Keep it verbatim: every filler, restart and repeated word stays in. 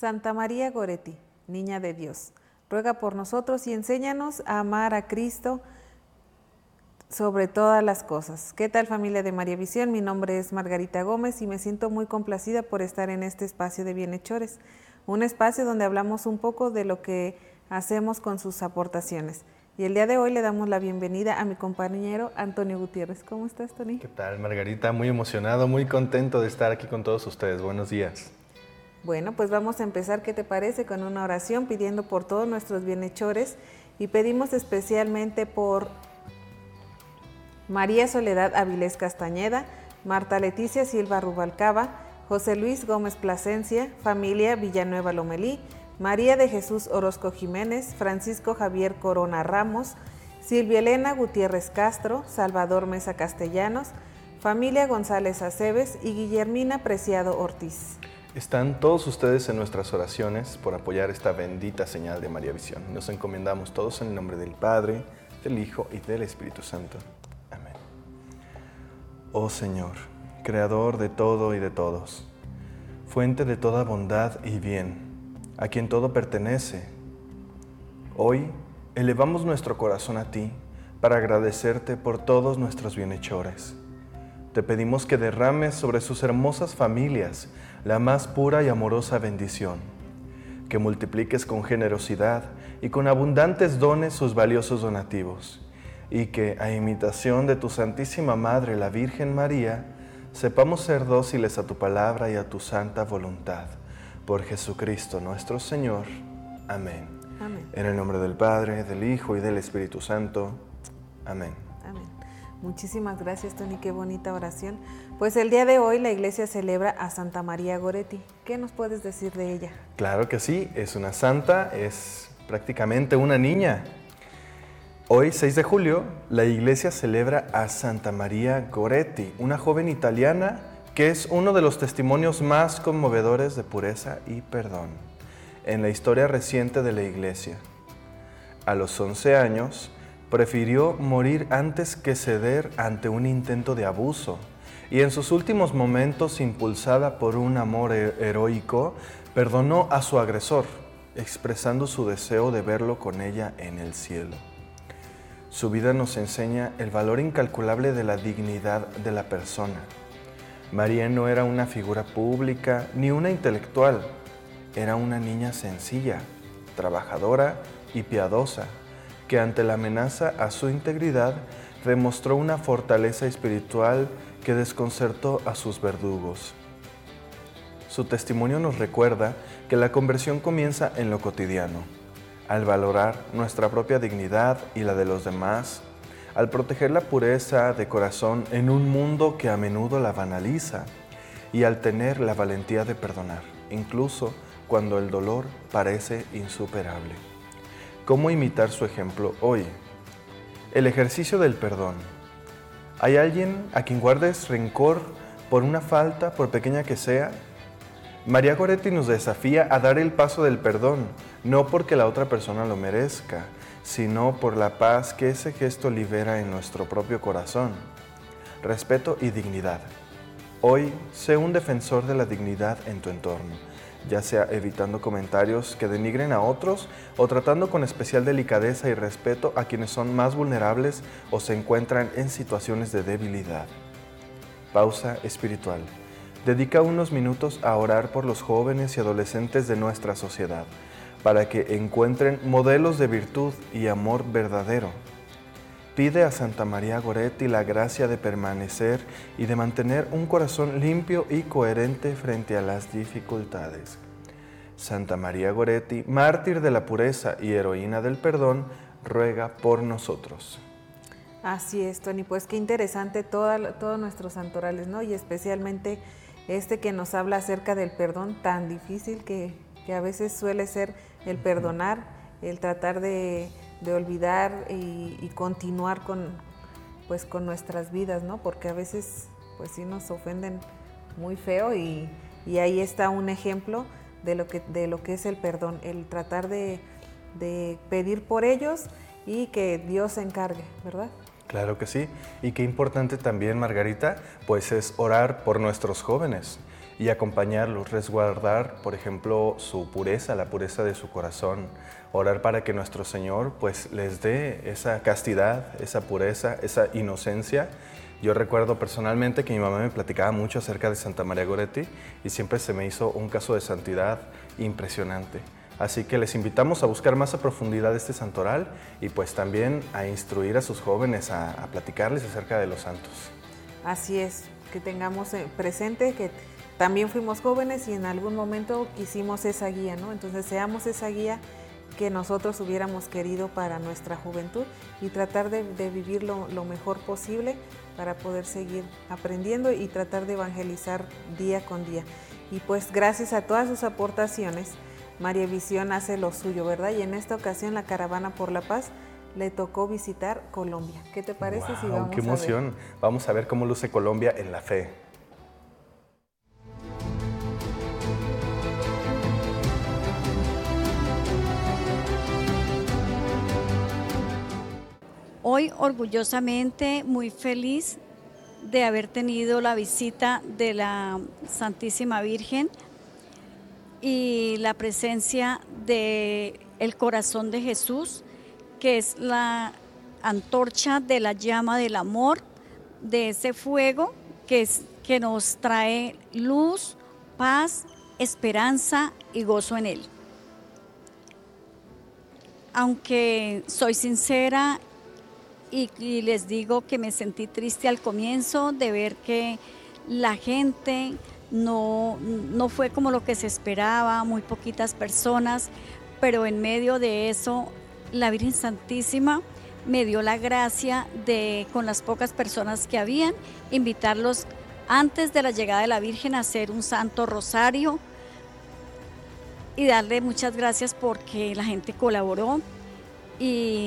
Santa María Goretti, Niña de Dios, ruega por nosotros y enséñanos a amar a Cristo sobre todas las cosas. ¿Qué tal, familia de María Visión? Mi nombre es Margarita Gómez y me siento muy complacida por estar en este espacio de Bienhechores, un espacio donde hablamos un poco de lo que hacemos con sus aportaciones. Y el día de hoy le damos la bienvenida a mi compañero Antonio Gutiérrez. ¿Cómo estás, Tony? ¿Qué tal, Margarita? Muy emocionado, muy contento de estar aquí con todos ustedes. Buenos días. Bueno, pues vamos a empezar, ¿qué te parece? Con una oración pidiendo por todos nuestros bienhechores y pedimos especialmente por María Soledad Avilés Castañeda, Marta Leticia Silva Rubalcaba, José Luis Gómez Plasencia, familia Villanueva Lomelí, María de Jesús Orozco Jiménez, Francisco Javier Corona Ramos, Silvia Elena Gutiérrez Castro, Salvador Mesa Castellanos, familia González Aceves y Guillermina Preciado Ortiz. Están todos ustedes en nuestras oraciones por apoyar esta bendita señal de María Visión. Nos encomendamos todos en el nombre del Padre, del Hijo y del Espíritu Santo. Amén. Oh Señor, Creador de todo y de todos, fuente de toda bondad y bien, a quien todo pertenece, hoy elevamos nuestro corazón a ti para agradecerte por todos nuestros bienhechores. Te pedimos que derrames sobre sus hermosas familias la más pura y amorosa bendición, que multipliques con generosidad y con abundantes dones sus valiosos donativos, y que, a imitación de tu Santísima Madre, la Virgen María, sepamos ser dóciles a tu palabra y a tu santa voluntad. Por Jesucristo nuestro Señor. Amén. Amén. En el nombre del Padre, del Hijo y del Espíritu Santo. Amén. Amén. Muchísimas gracias, Tony, qué bonita oración. Pues el día de hoy la iglesia celebra a Santa María Goretti. ¿Qué nos puedes decir de ella? Claro que sí, es una santa, es prácticamente una niña. Hoy, seis de julio, la iglesia celebra a Santa María Goretti, una joven italiana que es uno de los testimonios más conmovedores de pureza y perdón en la historia reciente de la iglesia. A los once años, prefirió morir antes que ceder ante un intento de abuso, y en sus últimos momentos, impulsada por un amor heroico, perdonó a su agresor, expresando su deseo de verlo con ella en el cielo. Su vida nos enseña el valor incalculable de la dignidad de la persona. María no era una figura pública ni una intelectual, era una niña sencilla, trabajadora y piadosa, que ante la amenaza a su integridad demostró una fortaleza espiritual que desconcertó a sus verdugos. Su testimonio nos recuerda que la conversión comienza en lo cotidiano, al valorar nuestra propia dignidad y la de los demás, al proteger la pureza de corazón en un mundo que a menudo la banaliza, y al tener la valentía de perdonar, incluso cuando el dolor parece insuperable. ¿Cómo imitar su ejemplo hoy? El ejercicio del perdón. ¿Hay alguien a quien guardes rencor por una falta, por pequeña que sea? María Goretti nos desafía a dar el paso del perdón, no porque la otra persona lo merezca, sino por la paz que ese gesto libera en nuestro propio corazón. Respeto y dignidad. Hoy, sé un defensor de la dignidad en tu entorno, ya sea evitando comentarios que denigren a otros o tratando con especial delicadeza y respeto a quienes son más vulnerables o se encuentran en situaciones de debilidad. Pausa espiritual. Dedica unos minutos a orar por los jóvenes y adolescentes de nuestra sociedad, para que encuentren modelos de virtud y amor verdadero. Pide a Santa María Goretti la gracia de permanecer y de mantener un corazón limpio y coherente frente a las dificultades. Santa María Goretti, mártir de la pureza y heroína del perdón, ruega por nosotros. Así es, Tony, pues qué interesante toda, todos nuestros santorales, ¿no? Y especialmente este que nos habla acerca del perdón tan difícil que, que a veces suele ser el perdonar, el tratar de, de olvidar y, y continuar con, pues, con nuestras vidas, ¿no? Porque a veces pues sí nos ofenden muy feo y, y ahí está un ejemplo de lo que, de lo que es el perdón, el tratar de, de pedir por ellos y que Dios se encargue, ¿verdad? Claro que sí. Y qué importante también, Margarita, pues es orar por nuestros jóvenes. y acompañarlos, resguardar, por ejemplo, su pureza, la pureza de su corazón, orar para que nuestro Señor pues les dé esa castidad, esa pureza, esa inocencia. Yo recuerdo personalmente que mi mamá me platicaba mucho acerca de Santa María Goretti y siempre se me hizo un caso de santidad impresionante. Así que les invitamos a buscar más a profundidad este santoral y pues también a instruir a sus jóvenes, a, a platicarles acerca de los santos. Así es, que tengamos presente que también fuimos jóvenes y en algún momento quisimos esa guía, ¿no? Entonces seamos esa guía que nosotros hubiéramos querido para nuestra juventud y tratar de, de vivir lo, lo mejor posible para poder seguir aprendiendo y tratar de evangelizar día con día. Y pues gracias a todas sus aportaciones, María Visión hace lo suyo, ¿verdad? Y en esta ocasión la Caravana por la Paz le tocó visitar Colombia. ¿Qué te parece Wow, si vamos qué emoción. a ver? Vamos a ver cómo luce Colombia en la fe. Hoy orgullosamente muy feliz de haber tenido la visita de la Santísima Virgen y la presencia del corazón de Jesús, que es la antorcha de la llama del amor, de ese fuego que, es, que nos trae luz, paz, esperanza y gozo en él. Aunque soy sincera y, y les digo que me sentí triste al comienzo de ver que la gente no, no fue como lo que se esperaba, muy poquitas personas, pero en medio de eso la Virgen Santísima me dio la gracia de, con las pocas personas que habían, invitarlos antes de la llegada de la Virgen a hacer un santo rosario y darle muchas gracias porque la gente colaboró y